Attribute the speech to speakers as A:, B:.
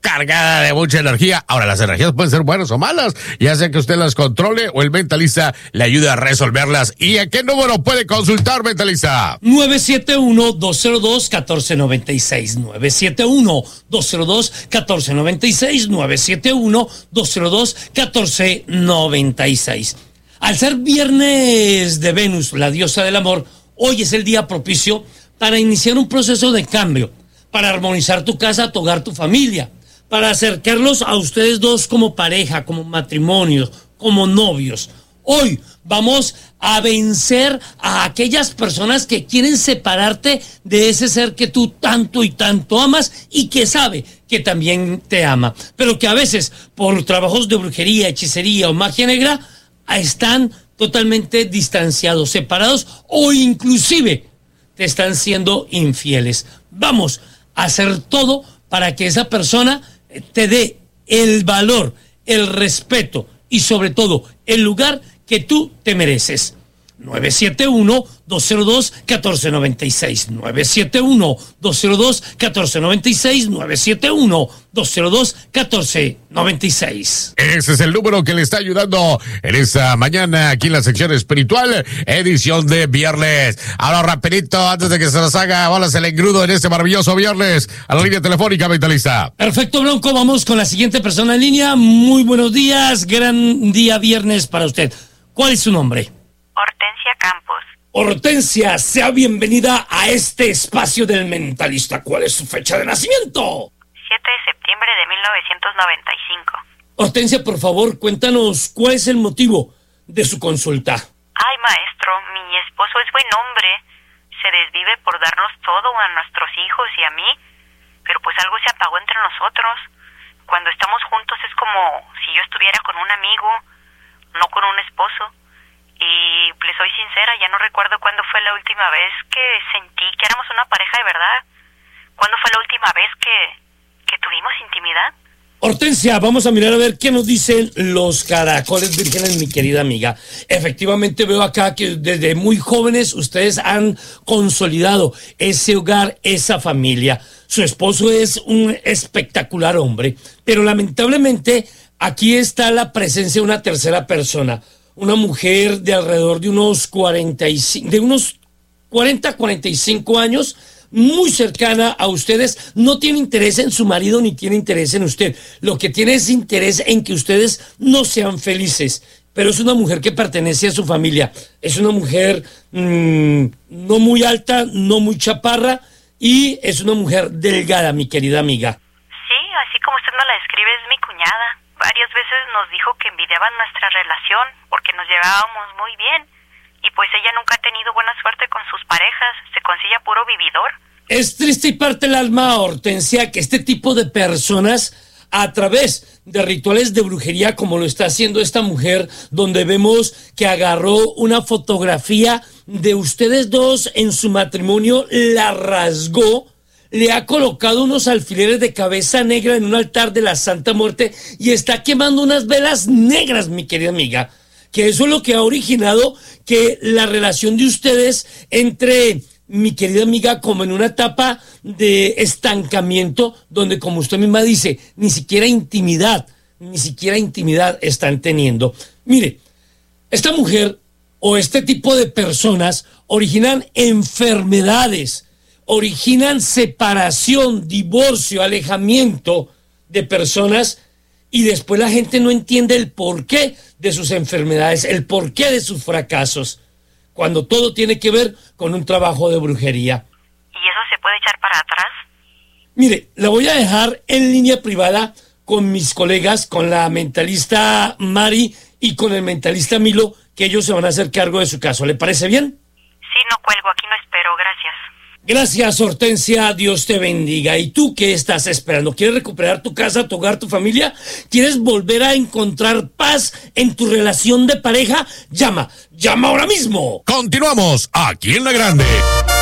A: cargada de mucha energía. Ahora, las energías pueden ser buenas o malas, ya sea que usted las controle o el mentalista le ayude a resolverlas. ¿Y a qué número puede consultar, mentalista?
B: 971-202-1496. 971-202-1496. 971-202-1496. Al ser viernes de Venus, la diosa del amor, hoy es el día propicio para iniciar un proceso de cambio, para armonizar tu casa, tu hogar, tu familia, para acercarlos a ustedes dos como pareja, como matrimonio, como novios. Hoy vamos a vencer a aquellas personas que quieren separarte de ese ser que tú tanto y tanto amas y que sabe que también te ama, pero que a veces por trabajos de brujería, hechicería o magia negra están totalmente distanciados, separados o inclusive te están siendo infieles. Vamos a hacer todo para que esa persona te dé el valor, el respeto y sobre todo el lugar que tú te mereces. 971-202-1496. 971-202-1496. 971-202-1496.
A: Ese es el número que le está ayudando en esta mañana aquí en la sección espiritual, edición de viernes. Ahora rapidito, antes de que se nos haga bolas el engrudo en este maravilloso viernes, a la línea telefónica, mentalista.
B: Perfecto, Blanco, vamos con la siguiente persona en línea. Muy buenos días, gran día viernes para usted. ¿Cuál es su nombre?
C: Hortensia Campos.
B: Hortensia, sea bienvenida a este espacio del mentalista. ¿Cuál es su fecha de nacimiento?
C: 7 de septiembre de 1995.
B: Hortensia, por favor, cuéntanos cuál es el motivo de su consulta.
C: Ay, maestro, mi esposo es buen hombre. Se desvive por darnos todo a nuestros hijos y a mí, pero pues algo se apagó entre nosotros. Cuando estamos juntos es como si yo estuviera con un amigo, no con un esposo. Y les soy sincera, ya no recuerdo cuándo fue la última vez que sentí que éramos una pareja de verdad. ¿Cuándo fue la última vez que tuvimos intimidad?
B: Hortensia, vamos a mirar a ver qué nos dicen los caracoles vírgenes, mi querida amiga. Efectivamente veo acá que desde muy jóvenes ustedes han consolidado ese hogar, esa familia. Su esposo es un espectacular hombre, pero lamentablemente aquí está la presencia de una tercera persona. Una mujer de alrededor de unos 40, 45 años, muy cercana a ustedes, no tiene interés en su marido ni tiene interés en usted. Lo que tiene es interés en que ustedes no sean felices. Pero es una mujer que pertenece a su familia. Es una mujer no muy alta, no muy chaparra y es una mujer delgada, mi querida amiga.
C: Sí, así como usted me la describe, es mi cuñada. Varias veces nos dijo que envidiaban nuestra relación porque nos llevábamos muy bien y pues ella nunca ha tenido buena suerte con sus parejas, se consigue a puro vividor.
B: Es triste y parte el alma, Hortensia, que este tipo de personas, a través de rituales de brujería como lo está haciendo esta mujer, donde vemos que agarró una fotografía de ustedes dos en su matrimonio, la rasgó, le ha colocado unos alfileres de cabeza negra en un altar de la Santa Muerte y está quemando unas velas negras, mi querida amiga, que eso es lo que ha originado que la relación de ustedes entre, mi querida amiga, como en una etapa de estancamiento, donde, como usted misma dice, ni siquiera intimidad están teniendo. Mire, esta mujer o este tipo de personas originan enfermedades, originan separación, divorcio, alejamiento de personas y después la gente no entiende el porqué de sus enfermedades, el porqué de sus fracasos, cuando todo tiene que ver con un trabajo de brujería.
C: ¿Y eso se puede echar para atrás?
B: Mire, la voy a dejar en línea privada con mis colegas, con la mentalista Mari y con el mentalista Milo, que ellos se van a hacer cargo de su caso. ¿Le parece bien?
C: Sí, no cuelgo, aquí no espero, gracias.
B: Gracias, Hortensia, Dios te bendiga. ¿Y tú qué estás esperando? ¿Quieres recuperar tu casa, tu hogar, tu familia? ¿Quieres volver a encontrar paz en tu relación de pareja? Llama ahora mismo.
A: Continuamos aquí en La Grande.